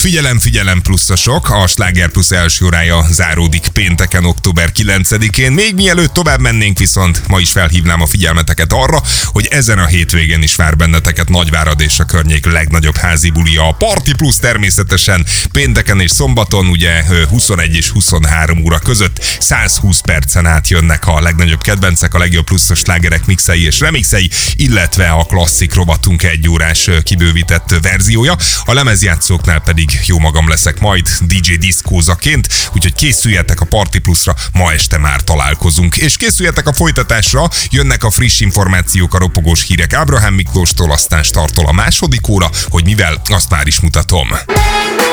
Figyelem pluszosok, a Sláger Plusz első órája záródik pénteken, október 9-én. Még mielőtt tovább mennénk, viszont ma is felhívnám a figyelmeteket arra, hogy ezen a hétvégén is vár benneteket Nagyvárad és a környék legnagyobb házi bulia. A Party Plus természetesen pénteken és szombaton, ugye 21 és 23 óra között 120 percen át jönnek a legnagyobb kedvencek, a legjobb pluszos slágerek mixei és remixei, illetve a klasszik rovatunk egyórás kibővített verziója. A lemezjátszóknál pedig jó magam leszek majd DJ diszkózaként, úgyhogy készüljetek a Party Plusra, ma este már találkozunk. És készüljetek a folytatásra, jönnek a friss információk, a ropogós hírek Ábrahám Miklóstól, aztán startol a második óra, hogy mivel, azt már is mutatom.